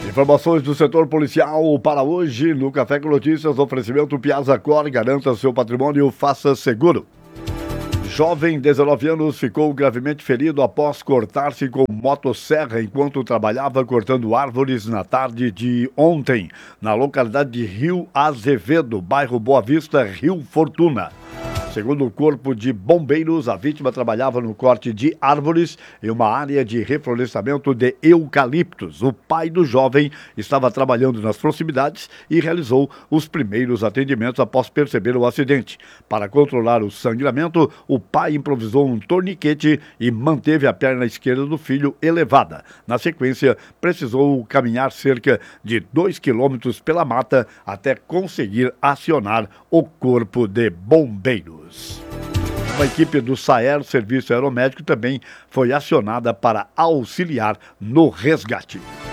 Informações do setor policial para hoje no Café com Notícias, oferecimento Piazza Cor, garanta seu patrimônio, faça seguro. Jovem, 19 anos, ficou gravemente ferido após cortar-se com motosserra enquanto trabalhava cortando árvores na tarde de ontem, na localidade de Rio Azevedo, bairro Boa Vista, Rio Fortuna. Segundo o Corpo de Bombeiros, a vítima trabalhava no corte de árvores em uma área de reflorestamento de eucaliptos. O pai do jovem estava trabalhando nas proximidades e realizou os primeiros atendimentos após perceber o acidente. Para controlar o sangramento, o pai improvisou um torniquete e manteve a perna esquerda do filho elevada. Na sequência, precisou caminhar cerca de 2 quilômetros pela mata até conseguir acionar o Corpo de Bombeiros. Uma equipe do SAER, Serviço Aeromédico, também foi acionada para auxiliar no resgate.